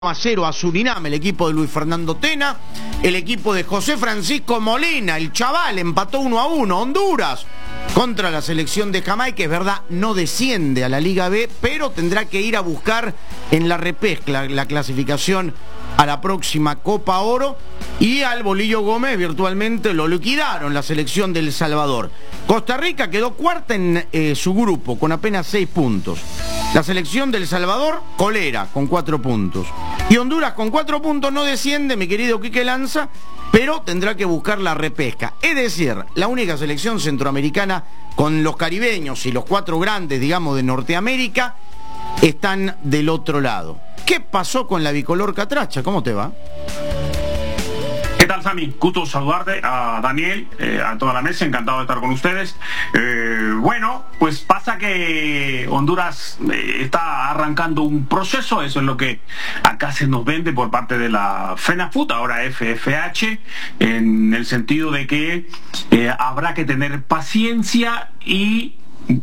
a 0 a Surinam, el equipo de Luis Fernando Tena. El equipo de José Francisco Molina, el chaval, empató 1-1. Honduras contra la selección de Jamaica. Es verdad, no desciende a la Liga B, pero tendrá que ir a buscar en la repesca la clasificación a la próxima Copa Oro. Y al Bolillo Gómez virtualmente lo liquidaron la selección de El Salvador. Costa Rica quedó cuarta en su grupo con apenas 6 puntos. La selección de El Salvador, colera, con 4 puntos. Y Honduras con 4 puntos no desciende, mi querido Quique Lanza, pero tendrá que buscar la repesca. Es decir, la única selección centroamericana con los caribeños y los 4 grandes, digamos, de Norteamérica, están del otro lado. ¿Qué pasó con la bicolor catracha? ¿Cómo te va? ¿Qué tal, Sammy? Gusto saludarte, a Daniel, a toda la mesa, encantado de estar con ustedes. Bueno, pues pasa que Honduras está arrancando un proceso, eso es lo que acá se nos vende por parte de la FENAFUT, ahora FFH, en el sentido de que habrá que tener paciencia y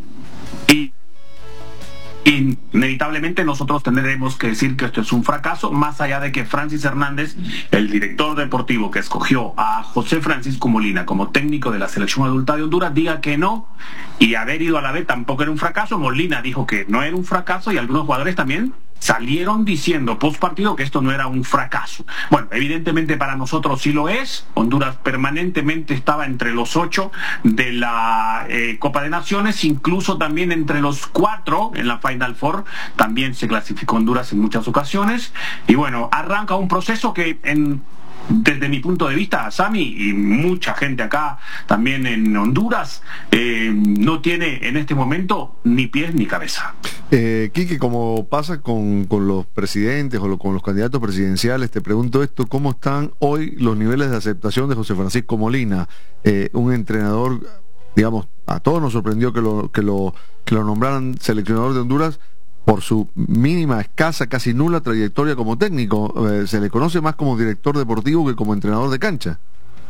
inevitablemente nosotros tendremos que decir que esto es un fracaso, más allá de que Francis Hernández, el director deportivo que escogió a José Francisco Molina como técnico de la selección adulta de Honduras, diga que no, y haber ido a la B tampoco era un fracaso. Molina dijo que no era un fracaso y algunos jugadores también salieron diciendo post partido que esto no era un fracaso. Bueno, evidentemente para nosotros sí lo es. Honduras permanentemente estaba entre los 8 de la Copa de Naciones, incluso también entre los 4 en la Final Four. También se clasificó Honduras en muchas ocasiones. Y bueno, arranca un proceso que desde mi punto de vista, Sammy, y mucha gente acá también en Honduras, no tiene en este momento ni pies ni cabeza. Quique, como pasa con los presidentes o con los candidatos presidenciales, te pregunto esto: ¿cómo están hoy los niveles de aceptación de José Francisco Molina? Un entrenador, digamos, a todos nos sorprendió que lo nombraran seleccionador de Honduras por su mínima, escasa, casi nula trayectoria como técnico. Se le conoce más como director deportivo que como entrenador de cancha.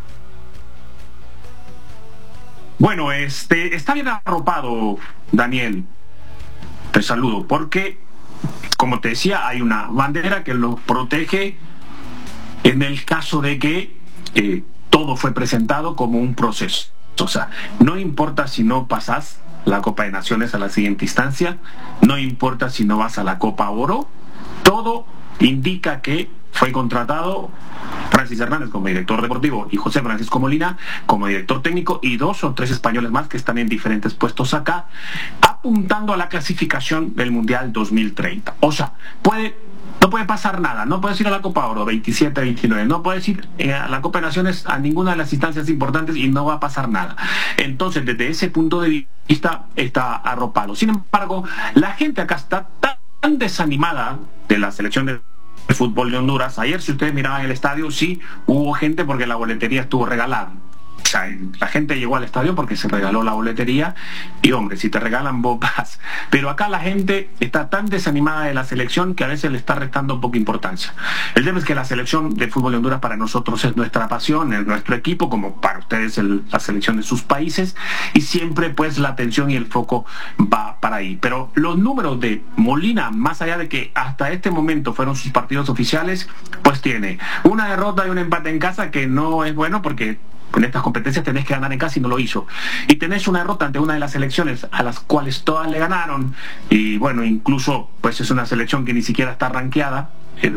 Bueno, está bien arropado, Daniel. Te saludo, porque, como te decía, hay una bandera que lo protege en el caso de que todo fue presentado como un proceso. O sea, no importa si no pasas la Copa de Naciones a la siguiente instancia, no importa si no vas a la Copa Oro, todo indica que fue contratado Francis Hernández como director deportivo y José Francisco Molina como director técnico, y 2 o 3 españoles más que están en diferentes puestos acá, apuntando a la clasificación del Mundial 2030. O sea, no puede pasar nada, no puedes ir a la Copa Oro 27, 29, no puedes ir a la Copa de Naciones, a ninguna de las instancias importantes, y no va a pasar nada. Entonces, desde ese punto de vista, está arropado. Sin embargo, la gente acá está tan desanimada de la selección de fútbol de Honduras. Ayer, si ustedes miraban el estadio, sí hubo gente porque la boletería estuvo regalada. O sea, la gente llegó al estadio porque se regaló la boletería, y hombre, si te regalan vos vas. Pero acá la gente está tan desanimada de la selección que a veces le está restando poca importancia. El tema es que la selección de fútbol de Honduras para nosotros es nuestra pasión, es nuestro equipo, como para ustedes la selección de sus países, y siempre pues la atención y el foco va para ahí. Pero los números de Molina, más allá de que hasta este momento fueron sus partidos oficiales, pues tiene una derrota y un empate en casa, que no es bueno porque en estas competencias tenés que ganar en casa y no lo hizo. Y tenés una derrota ante una de las selecciones a las cuales todas le ganaron. Y bueno, incluso pues es una selección que ni siquiera está rankeada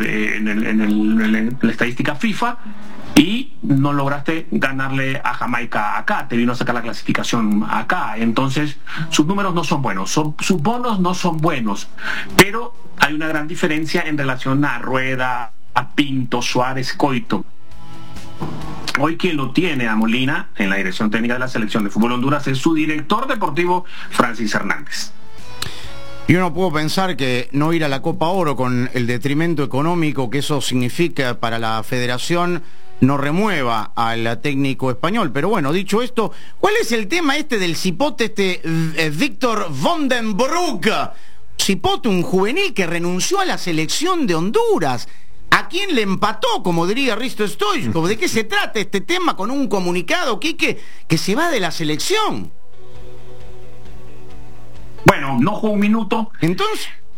en la estadística FIFA. Y no lograste ganarle a Jamaica acá, te vino a sacar la clasificación acá. Entonces, sus números no son buenos, sus bonos no son buenos. Pero hay una gran diferencia en relación a Rueda, a Pinto, Suárez, Coito. Hoy quien lo tiene a Molina en la dirección técnica de la selección de fútbol de Honduras es su director deportivo, Francis Hernández. Yo no puedo pensar que no ir a la Copa Oro, con el detrimento económico que eso significa para la federación, no remueva al técnico español. Pero bueno, dicho esto, ¿cuál es el tema del cipote Víctor Van den Broek? Cipote, un juvenil que renunció a la selección de Honduras. ¿A quién le empató, como diría Risto Stoichkov? ¿De qué se trata este tema con un comunicado, Quique, que se va de la selección? Bueno, no jugó un minuto. Entonces,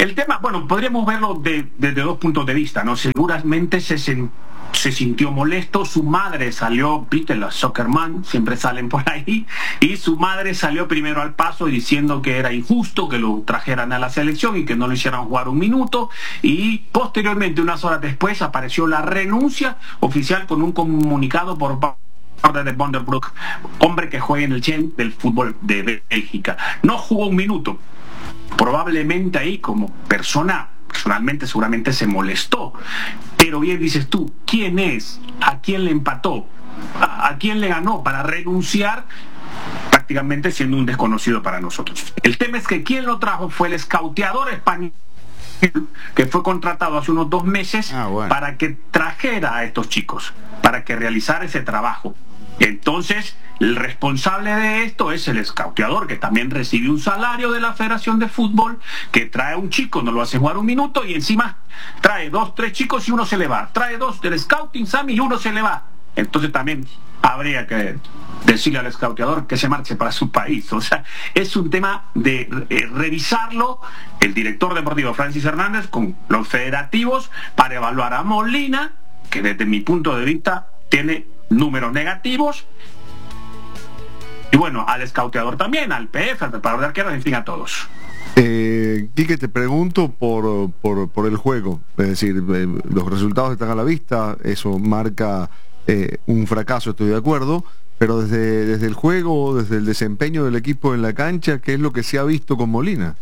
El tema, bueno, podríamos verlo desde dos puntos de vista, ¿no? Seguramente se sintió molesto, su madre salió, viste, los soccerman siempre salen por ahí, y su madre salió primero al paso diciendo que era injusto que lo trajeran a la selección y que no lo hicieran jugar un minuto, y posteriormente, unas horas después, apareció la renuncia oficial con un comunicado por parte de Van der Broek, hombre que juega en el Gent del fútbol de Bélgica. No jugó un minuto. Probablemente ahí, como persona, personalmente seguramente se molestó, pero bien dices tú, ¿quién es? ¿A quién le empató? ¿A quién le ganó para renunciar, prácticamente siendo un desconocido para nosotros? El tema es que quien lo trajo fue el escauteador español, que fue contratado hace unos 2 meses para que trajera a estos chicos, para que realizara ese trabajo. Entonces, el responsable de esto es el escauteador, que también recibe un salario de la Federación de Fútbol, que trae a un chico, no lo hace jugar un minuto, y encima trae 2, 3 chicos y uno se le va. Trae 2 del scouting, Sammy, y uno se le va. Entonces también habría que decirle al escauteador que se marche para su país. O sea, es un tema de revisarlo el director deportivo Francis Hernández con los federativos para evaluar a Molina, que desde mi punto de vista tiene números negativos, y bueno, al escauteador también, al PF, al preparador de arqueros, en fin, a todos. Quique, te pregunto por el juego, es decir, los resultados están a la vista, eso marca un fracaso, estoy de acuerdo, pero desde el juego, desde el desempeño del equipo en la cancha, ¿qué es lo que se ha visto con Molina?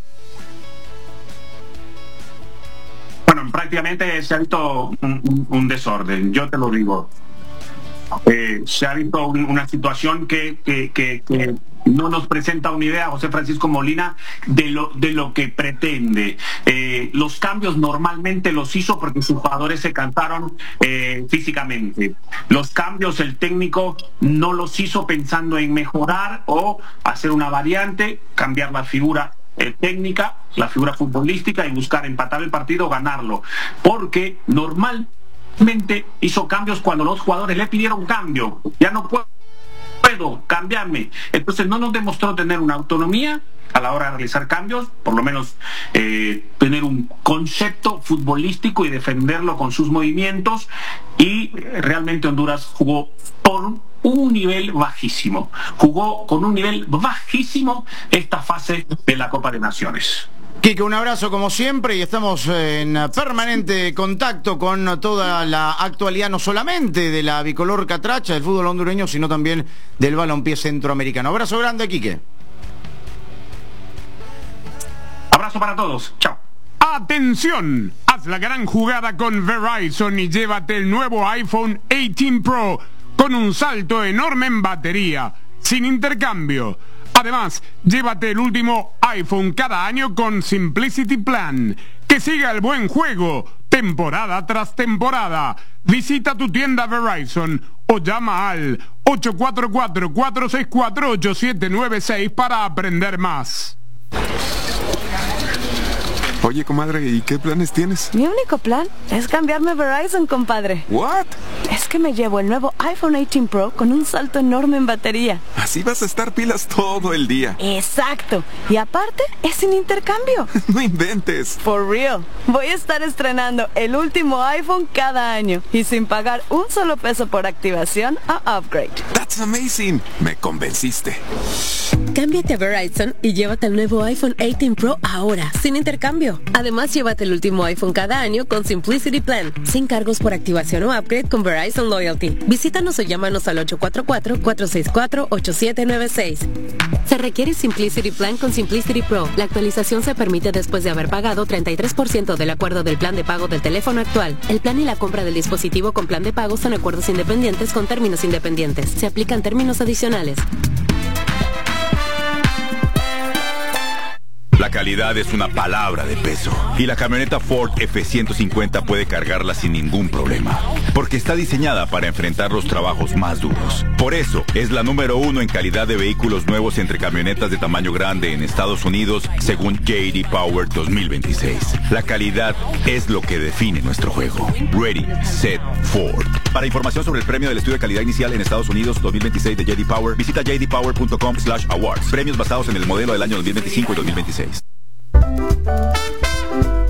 Bueno, prácticamente se ha visto un desorden, yo te lo digo. Se ha visto una situación que no nos presenta una idea, José Francisco Molina, de lo que pretende. Los cambios normalmente los hizo porque sus jugadores se cansaron físicamente. Los cambios el técnico no los hizo pensando en mejorar o hacer una variante, cambiar la figura técnica, la figura futbolística, y buscar empatar el partido o ganarlo. Porque normalmente hizo cambios cuando los jugadores le pidieron cambio. Ya no puedo cambiarme. Entonces no nos demostró tener una autonomía a la hora de realizar cambios, por lo menos tener un concepto futbolístico y defenderlo con sus movimientos, y realmente Honduras jugó por un nivel bajísimo. Jugó con un nivel bajísimo esta fase de la Copa de Naciones. Quique, un abrazo como siempre, y estamos en permanente contacto con toda la actualidad, no solamente de la bicolor catracha del fútbol hondureño, sino también del balompié centroamericano. Abrazo grande, Quique. Abrazo para todos. Chao. ¡Atención! Haz la gran jugada con Verizon y llévate el nuevo iPhone 18 Pro con un salto enorme en batería, sin intercambio. Además, llévate el último iPhone cada año con Simplicity Plan. Que siga el buen juego, temporada tras temporada. Visita tu tienda Verizon o llama al 844-464-8796 para aprender más. Oye, comadre, ¿y qué planes tienes? Mi único plan es cambiarme a Verizon, compadre. ¿What? Es que me llevo el nuevo iPhone 18 Pro con un salto enorme en batería. Así vas a estar pilas todo el día. Exacto. Y aparte, es sin intercambio. No inventes. For real. Voy a estar estrenando el último iPhone cada año y sin pagar un solo peso por activación o upgrade. That's amazing. Me convenciste. Cámbiate a Verizon y llévate el nuevo iPhone 18 Pro ahora, sin intercambio. Además, llévate el último iPhone cada año con Simplicity Plan, sin cargos por activación o upgrade con Verizon Loyalty. Visítanos o llámanos al 844-464-8796. Se requiere Simplicity Plan con Simplicity Pro. La actualización se permite después de haber pagado 33% del acuerdo del plan de pago del teléfono actual. El plan y la compra del dispositivo con plan de pago son acuerdos independientes con términos independientes. Se aplican términos adicionales. La calidad es una palabra de peso y la camioneta Ford F-150 puede cargarla sin ningún problema, porque está diseñada para enfrentar los trabajos más duros. Por eso es la número 1 en calidad de vehículos nuevos entre camionetas de tamaño grande en Estados Unidos, según J.D. Power 2026. La calidad es lo que define nuestro juego. Ready, Set, Ford. Para información sobre el premio del estudio de calidad inicial en Estados Unidos 2026 de J.D. Power, visita jdpower.com/awards. Premios basados en el modelo del año 2025 y 2026.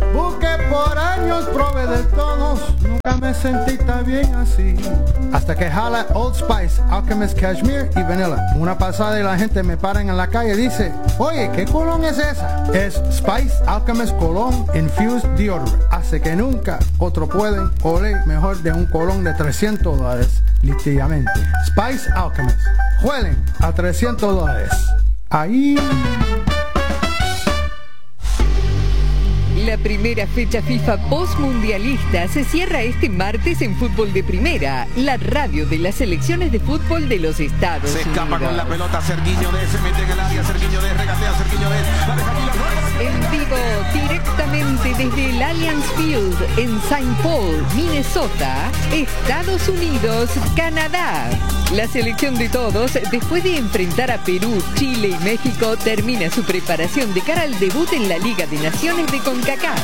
años probé de todos, nunca me sentí tan bien así. Hasta que jala Old Spice, Alchemist Cashmere y Vanilla. Una pasada y la gente me paran en la calle y dice, oye, ¿qué colón es esa? Es Spice Alchemist Cologne Infused Deodorant. Hace que nunca otro pueden oler mejor de un colón de $300, literalmente. Spice Alchemist. Huelen a $300. Ahí... La primera fecha FIFA postmundialista se cierra este martes en Fútbol de Primera, la radio de las selecciones de fútbol de los Estados Unidos. Se escapa con la pelota Serguiño de, se mete en el área, Serguiño de, regatea Serguiño de, la deja en vivo, directamente desde el Allianz Field en St. Paul, Minnesota, Estados Unidos, Canadá. La selección de todos, después de enfrentar a Perú, Chile y México, termina su preparación de cara al debut en la Liga de Naciones de CONCACAF.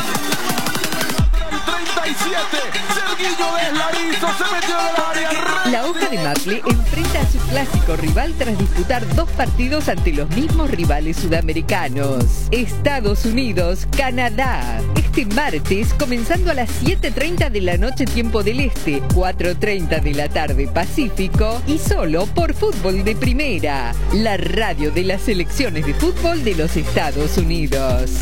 37, Serguillo de la hizo, se metió en el área. La Hoja de Maple enfrenta a su clásico rival tras disputar 2 partidos ante los mismos rivales sudamericanos. Estados Unidos, Canadá. Este martes, comenzando a las 7:30 de la noche tiempo del Este, 4:30 de la tarde Pacífico y solo por Fútbol de Primera, la radio de las selecciones de fútbol de los Estados Unidos.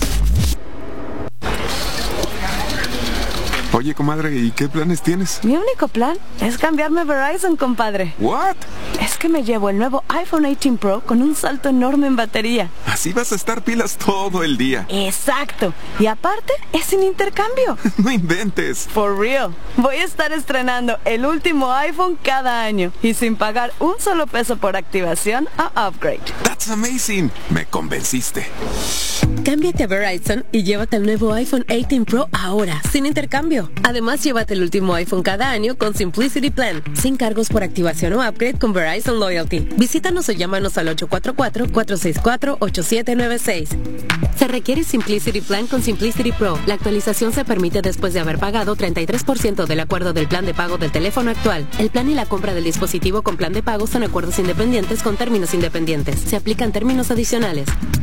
Oye, comadre, ¿y qué planes tienes? Mi único plan es cambiarme a Verizon, compadre. ¿What? Es que me llevo el nuevo iPhone 18 Pro con un salto enorme en batería. Así vas a estar pilas todo el día. Exacto. Y aparte, es sin intercambio. No inventes. For real. Voy a estar estrenando el último iPhone cada año y sin pagar un solo peso por activación a upgrade. That's amazing. Me convenciste. Cámbiate a Verizon y llévate el nuevo iPhone 18 Pro ahora, sin intercambio. Además, llévate el último iPhone cada año con Simplicity Plan, sin cargos por activación o upgrade con Verizon Loyalty. Visítanos o llámanos al 844-464-8796. Se requiere Simplicity Plan con Simplicity Pro. La actualización se permite después de haber pagado 33% del acuerdo del plan de pago del teléfono actual. El plan y la compra del dispositivo con plan de pago son acuerdos independientes con términos independientes. Se aplican términos adicionales.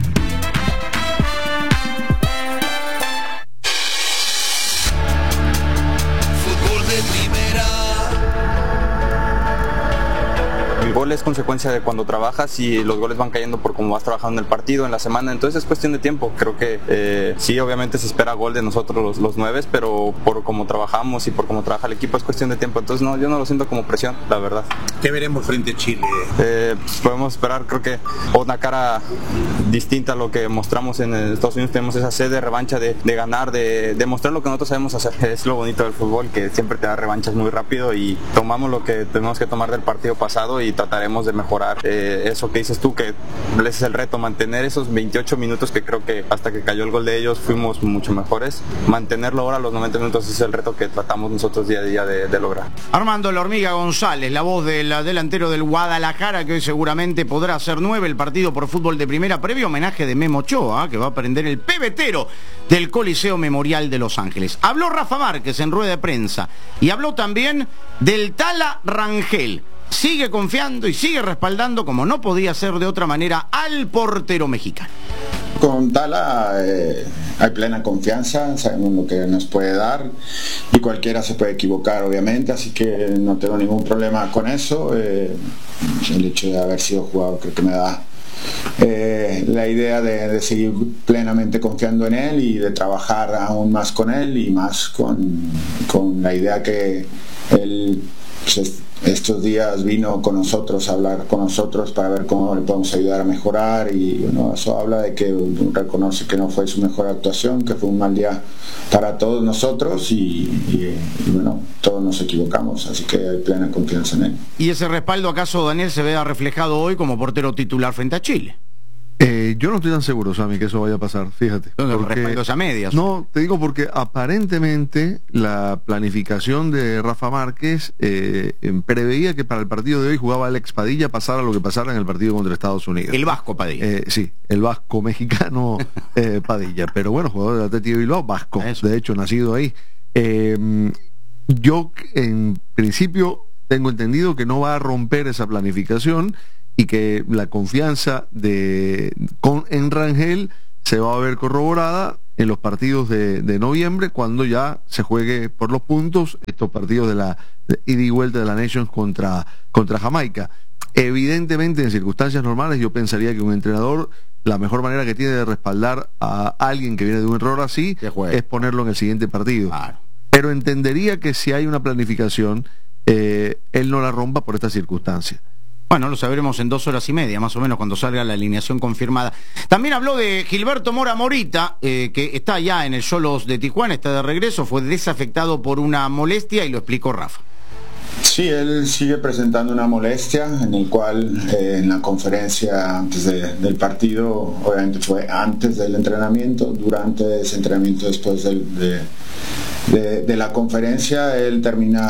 El gol es consecuencia de cuando trabajas y los goles van cayendo por cómo vas trabajando en el partido, en la semana, entonces es cuestión de tiempo. Creo que sí, obviamente se espera gol de nosotros los 9, pero por cómo trabajamos y por cómo trabaja el equipo es cuestión de tiempo, entonces no, yo no lo siento como presión, la verdad. ¿Qué veremos frente a Chile? Pues podemos esperar, creo que una cara distinta a lo que mostramos en Estados Unidos. Tenemos esa sed de revancha, de ganar, de demostrar lo que nosotros sabemos hacer. Es lo bonito del fútbol, que siempre te da revanchas muy rápido y tomamos lo que tenemos que tomar del partido pasado y trataremos de mejorar eso que dices tú, que ese es el reto, mantener esos 28 minutos que creo que hasta que cayó el gol de ellos fuimos mucho mejores. Mantenerlo ahora a los 90 minutos es el reto que tratamos nosotros día a día de lograr. Armando La Hormiga González, la voz del delantero del Guadalajara, que hoy seguramente podrá hacer 9 el partido por Fútbol de Primera, previo homenaje de Memo Ochoa, que va a prender el pebetero del Coliseo Memorial de Los Ángeles. Habló Rafa Márquez en rueda de prensa y habló también del Tala Rangel. Sigue confiando y sigue respaldando, como no podía ser de otra manera, al portero mexicano. Con Tala hay plena confianza, sabemos lo que nos puede dar y cualquiera se puede equivocar, obviamente, así que no tengo ningún problema con eso. El hecho de haber sido jugador creo que me da la idea de seguir plenamente confiando en él y de trabajar aún más con él y más con la idea que él estos días vino con nosotros a hablar con nosotros para ver cómo le podemos ayudar a mejorar y bueno, eso habla de que reconoce que no fue su mejor actuación, que fue un mal día para todos nosotros y bueno, todos nos equivocamos, así que hay plena confianza en él. ¿Y ese respaldo acaso, Daniel, se vea reflejado hoy como portero titular frente a Chile? Yo no estoy tan seguro, Sammy, que eso vaya a pasar, fíjate. Respaldos a medias. No, te digo porque aparentemente la planificación de Rafa Márquez preveía que para el partido de hoy jugaba Alex Padilla, pasara lo que pasara en el partido contra Estados Unidos. El vasco Padilla. Sí, el vasco mexicano Padilla, pero bueno, jugador del Athletic de Bilbao, vasco, de hecho, nacido ahí. Yo en principio tengo entendido que no va a romper esa planificación y que la confianza en Rangel se va a ver corroborada en los partidos de noviembre, cuando ya se juegue por los puntos estos partidos de ida y vuelta de la Nations contra Jamaica. Evidentemente, en circunstancias normales, yo pensaría que un entrenador, la mejor manera que tiene de respaldar a alguien que viene de un error así es ponerlo en el siguiente partido. Claro. Pero entendería que si hay una planificación, él no la rompa por esta circunstancia. Bueno, lo sabremos en 2 horas y media, más o menos, cuando salga la alineación confirmada. También habló de Gilberto Mora Morita, que está ya en el Xolos de Tijuana, está de regreso, fue desafectado por una molestia y lo explicó Rafa. Sí, él sigue presentando una molestia, en el cual en la conferencia antes del partido, obviamente fue antes del entrenamiento, durante ese entrenamiento, después de la conferencia, él termina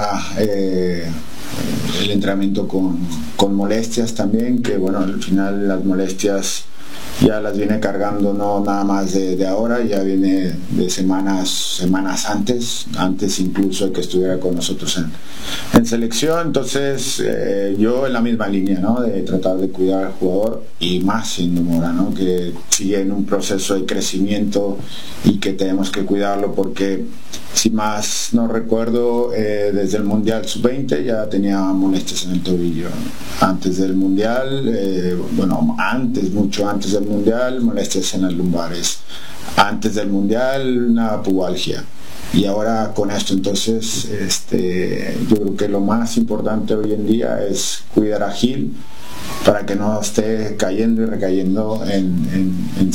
el entrenamiento con molestias también, que bueno, al final las molestias ya las viene cargando no nada más de ahora, ya viene de semanas antes incluso de que estuviera con nosotros en selección. Entonces yo en la misma línea, ¿no?, de tratar de cuidar al jugador, y más siendo Mora, ¿no?, que sigue en un proceso de crecimiento y que tenemos que cuidarlo, porque si más no recuerdo, desde el Mundial Sub-20 ya tenía molestias en el tobillo. Antes del Mundial, mucho antes del Mundial, molestias en las lumbares. Antes del Mundial, una pubalgia. Y ahora con esto, entonces, yo creo que lo más importante hoy en día es cuidar a Gil, para que no esté cayendo y recayendo en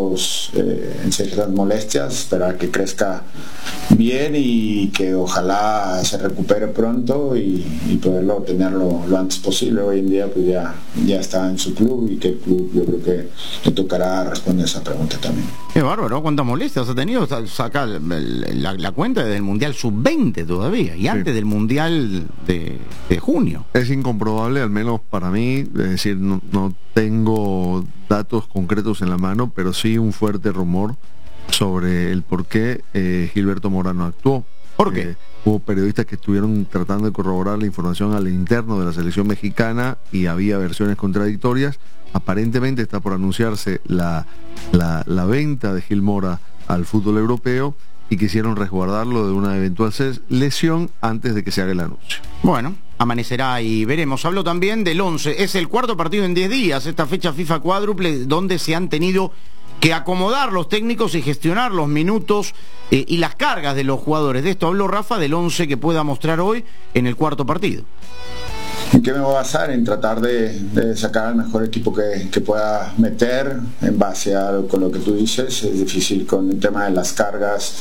ciertas molestias, esperar que crezca bien y que ojalá se recupere pronto y poderlo tenerlo lo antes posible. Hoy en día pues ya está en su club, y que el club, yo creo que le tocará responder esa pregunta también. Qué bárbaro, ¿cuántas molestias ha tenido? Saca la cuenta desde el Mundial Sub-20 todavía, y antes del Mundial de junio. Es incomprobable, al menos para mí, es decir, no tengo datos concretos en la mano, pero sí un fuerte rumor sobre el por qué Gilberto Mora no actuó. ¿Por qué? Hubo periodistas que estuvieron tratando de corroborar la información al interno de la selección mexicana y había versiones contradictorias. Aparentemente está por anunciarse la venta de Gil Mora al fútbol europeo, y quisieron resguardarlo de una eventual lesión antes de que se haga el anuncio. Bueno, amanecerá y veremos. Habló también del 11. Es el cuarto partido en 10 días, esta fecha FIFA cuádruple, donde se han tenido que acomodar los técnicos y gestionar los minutos y las cargas de los jugadores. De esto habló Rafa, del 11 que pueda mostrar hoy en el cuarto partido. ¿En qué me voy a basar? En tratar de sacar al mejor equipo que pueda meter, en base con lo que tú dices. Es difícil con el tema de las cargas,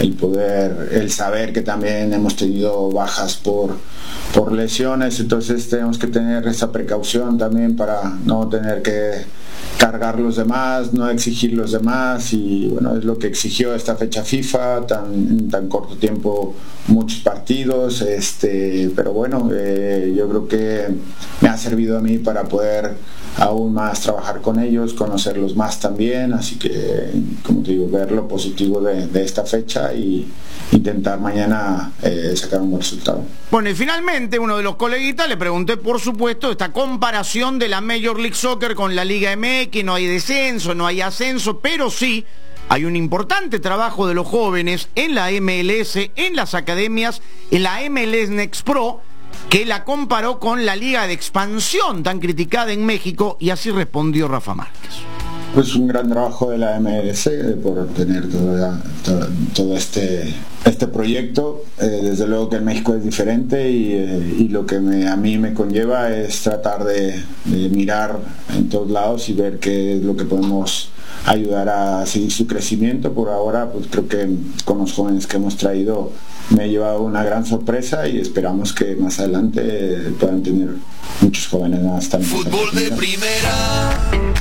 el saber que también hemos tenido bajas por lesiones, entonces tenemos que tener esa precaución también para no tener que cargar los demás, no exigir los demás, y bueno, es lo que exigió esta fecha FIFA, en tan corto tiempo, muchos partidos, pero bueno, yo creo que me ha servido a mí para poder aún más trabajar con ellos, conocerlos más también, así que, como te digo, ver lo positivo de esta fecha y intentar mañana sacar un buen resultado. Bueno, y finalmente uno de los coleguitas le pregunté, por supuesto, esta comparación de la Major League Soccer con la Liga MX. No hay descenso, no hay ascenso, pero sí hay un importante trabajo de los jóvenes en la MLS, en las academias, en la MLS Next Pro, que la comparó con la Liga de Expansión tan criticada en México, y así respondió Rafa Márquez. Pues un gran trabajo de la MLS por tener todo este proyecto. Desde luego que en México es diferente, y lo que a mí me conlleva es tratar de mirar en todos lados y ver qué es lo que podemos ayudar a seguir su crecimiento. Por ahora, pues creo que con los jóvenes que hemos traído me ha llevado una gran sorpresa, y esperamos que más adelante puedan tener muchos jóvenes más también. Fútbol de primera.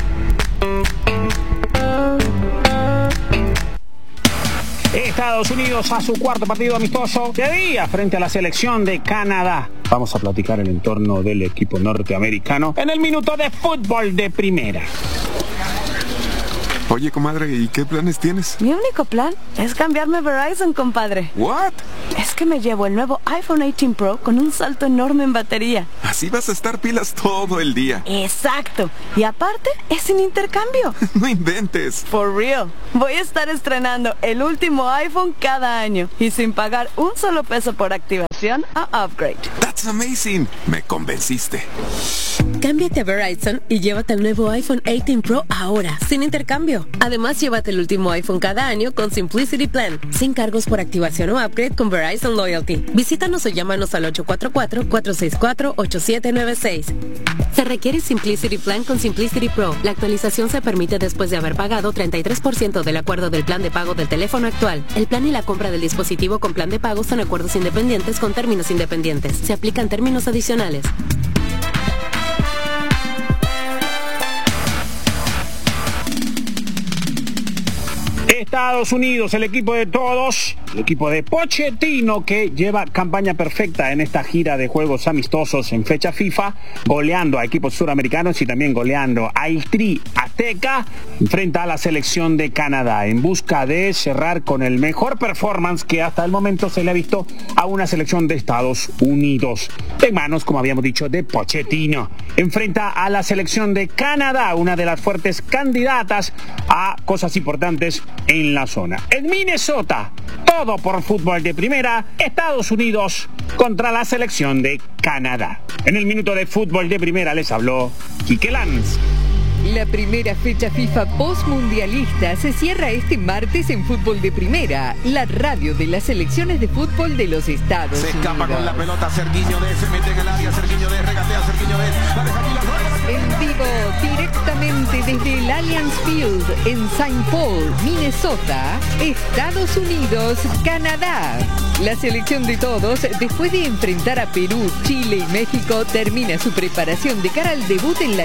Estados Unidos a su cuarto partido amistoso de día frente a la selección de Canadá. Vamos a platicar el entorno del equipo norteamericano en el minuto de fútbol de primera. Oye, comadre, ¿y qué planes tienes? Mi único plan es cambiarme a Verizon, compadre. ¿What? Es que me llevo el nuevo iPhone 18 Pro con un salto enorme en batería. Así vas a estar pilas todo el día. Exacto. Y aparte, es sin intercambio. No inventes. For real. Voy a estar estrenando el último iPhone cada año y sin pagar un solo peso por activación o upgrade. That's amazing. Me convenciste. Cámbiate a Verizon y llévate el nuevo iPhone 18 Pro ahora, sin intercambio. Además, llévate el último iPhone cada año con Simplicity Plan, sin cargos por activación o upgrade con Verizon Loyalty. Visítanos o llámanos al 844-464-8796. Se requiere Simplicity Plan con Simplicity Pro. La actualización se permite después de haber pagado 33% del acuerdo del plan de pago del teléfono actual. El plan y la compra del dispositivo con plan de pago son acuerdos independientes con términos independientes. Se aplican términos adicionales. Estados Unidos, el equipo de todos, el equipo de Pochettino, que lleva campaña perfecta en esta gira de juegos amistosos en fecha FIFA, goleando a equipos suramericanos y también goleando al Tri Azteca, enfrenta a la selección de Canadá en busca de cerrar con el mejor performance que hasta el momento se le ha visto a una selección de Estados Unidos, en manos, como habíamos dicho, de Pochettino. Enfrenta a la selección de Canadá, una de las fuertes candidatas a cosas importantes en la zona. En Minnesota, todo por fútbol de primera, Estados Unidos contra la selección de Canadá. En el minuto de fútbol de primera les habló Quique Lanz. La primera fecha FIFA postmundialista se cierra este martes en Fútbol de Primera, la radio de las selecciones de fútbol de los Estados Unidos. Se escapa con la pelota Serguiño de, se mete en el área, Serguiño de, regatea Serguiño de, la deja aquí, la en vivo, directamente desde el Allianz Field en St. Paul, Minnesota, Estados Unidos, Canadá. La selección de todos, después de enfrentar a Perú, Chile y México, termina su preparación de cara al debut en la